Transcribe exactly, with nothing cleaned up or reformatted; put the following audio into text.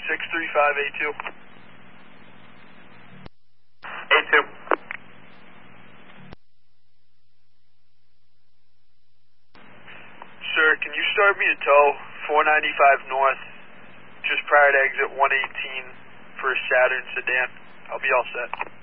six three five A two. A two. Sir, can you start me to tow four ninety-five north, just prior to exit one eighteen for a Saturn sedan? I'll be all set.